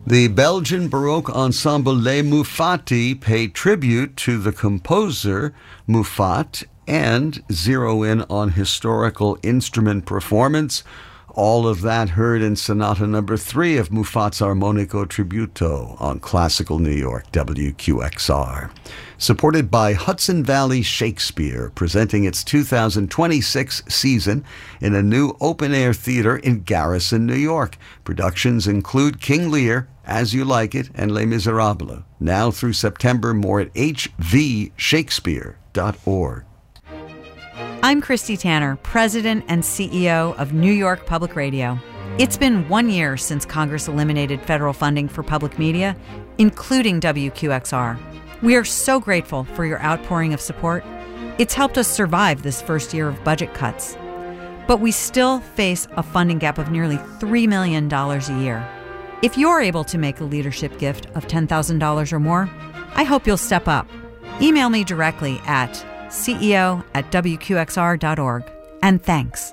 The Belgian Baroque ensemble Les Mouffati pay tribute to the composer Moufat and zero in on historical instrument performance. All of that heard in Sonata Number 3 of Moufat's Armonico Tributo on Classical New York, WQXR. Supported by Hudson Valley Shakespeare, presenting its 2026 season in a new open-air theater in Garrison, New York. Productions include King Lear, As You Like It, and Les Miserables. Now through September, more at hvshakespeare.org. I'm Christy Tanner, President and CEO of New York Public Radio. It's been 1 year since Congress eliminated federal funding for public media, including WQXR. We are so grateful for your outpouring of support. It's helped us survive this first year of budget cuts. But we still face a funding gap of nearly $3 million a year. If you're able to make a leadership gift of $10,000 or more, I hope you'll step up. Email me directly at ceo@wqxr.org. And thanks.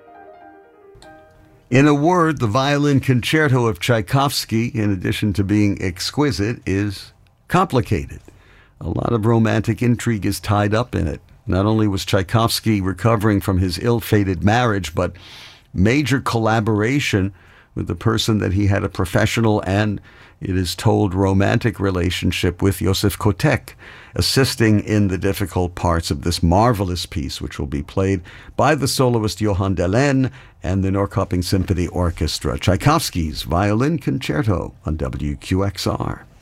In a word, the violin concerto of Tchaikovsky, in addition to being exquisite, is complicated. A lot of romantic intrigue is tied up in it. Not only was Tchaikovsky recovering from his ill-fated marriage, but major collaboration with the person that he had a professional and, it is told, romantic relationship with, Joseph Kotek, assisting in the difficult parts of this marvelous piece, which will be played by the soloist Johann Delen and the Norrköping Symphony Orchestra. Tchaikovsky's Violin Concerto on WQXR.